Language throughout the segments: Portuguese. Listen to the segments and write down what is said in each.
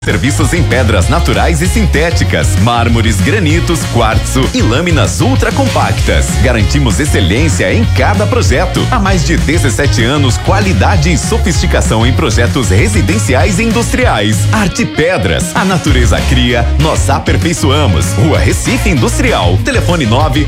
Serviços em pedras naturais e sintéticas, mármores, granitos, quartzo e lâminas ultra compactas. Garantimos excelência em cada projeto. Há mais de 17 anos, qualidade e sofisticação em projetos residenciais e industriais. Arte Pedras, a natureza cria, nós aperfeiçoamos. Rua Recife Industrial. Telefone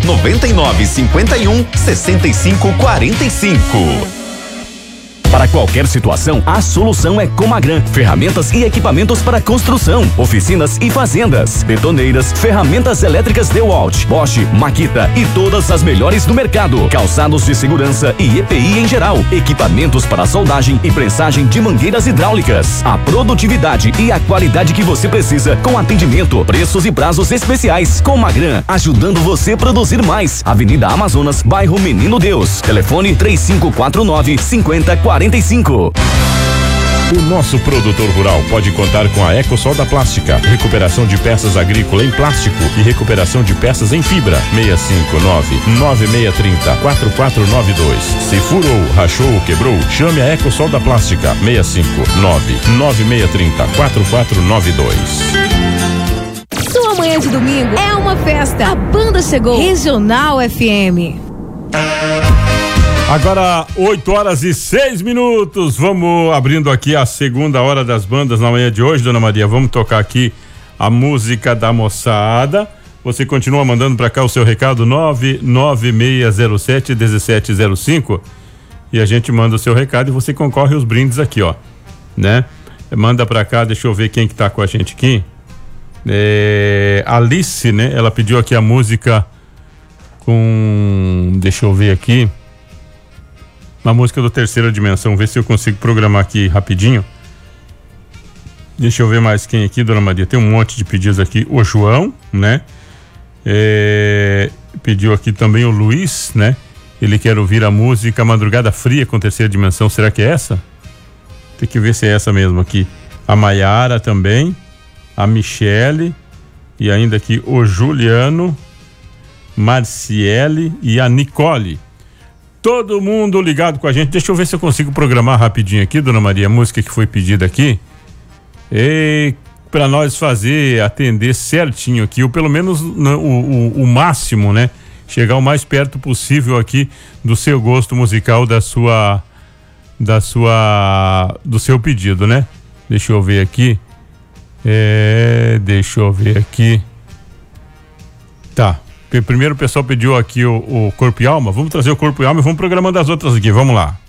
999516545. Para qualquer situação, a solução é Comagran. Ferramentas e equipamentos para construção, oficinas e fazendas, betoneiras, ferramentas elétricas DeWalt, Bosch, Makita e todas as melhores do mercado. Calçados de segurança e EPI em geral. Equipamentos para soldagem e prensagem de mangueiras hidráulicas. A produtividade e a qualidade que você precisa com atendimento, preços e prazos especiais. Comagran, ajudando você a produzir mais. Avenida Amazonas, bairro Menino Deus. Telefone 3549-5045. O nosso produtor rural pode contar com a Ecosol da Plástica, recuperação de peças agrícolas em plástico e recuperação de peças em fibra. 659-9630-4492. Se furou, rachou ou quebrou, chame a Ecosol da Plástica. 659-9630-4492. Sua manhã de domingo é uma festa. A banda chegou. Regional FM. Agora 8h06. Vamos abrindo aqui a segunda hora das bandas na manhã de hoje, dona Maria. Vamos tocar aqui a música da moçada. Você continua mandando para cá o seu recado 99607-1705 e a gente manda o seu recado e você concorre aos brindes aqui, ó, né? Manda para cá, deixa eu ver quem que tá com a gente aqui. Alice, né? Ela pediu aqui a música deixa eu ver aqui. Uma música do Terceira Dimensão, ver se eu consigo programar aqui rapidinho. Deixa eu ver mais quem aqui, dona Maria. Tem um monte de pedidos aqui. O João, né? Pediu aqui também o Luiz, né? Ele quer ouvir a música Madrugada Fria com Terceira Dimensão. Será que é essa? Tem que ver se é essa mesmo aqui. A Maiara também, a Michele e ainda aqui o Juliano, Marciele e a Nicole. Todo mundo ligado com a gente. Deixa eu ver se eu consigo programar rapidinho aqui, dona Maria, a música que foi pedida aqui. Para nós atender certinho aqui, ou pelo menos o máximo, né? Chegar o mais perto possível aqui do seu gosto musical, do seu pedido, né? Deixa eu ver aqui. Tá. Primeiro o pessoal pediu aqui o Corpo e Alma. Vamos trazer o Corpo e Alma e vamos programando as outras aqui. Vamos lá.